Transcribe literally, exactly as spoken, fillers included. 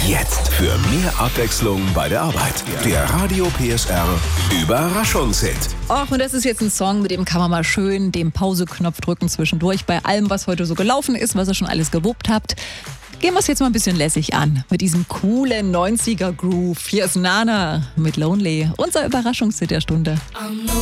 Jetzt für mehr Abwechslung bei der Arbeit. Der Radio P S R Überraschungshit. Och, und das ist jetzt ein Song, mit dem kann man mal schön den Pause-Knopf drücken zwischendurch bei allem, was heute so gelaufen ist, was ihr schon alles gewuppt habt. Gehen wir es jetzt mal ein bisschen lässig an mit diesem coolen neunziger Groove. Hier ist Nana mit Lonely, unser Überraschungshit der Stunde.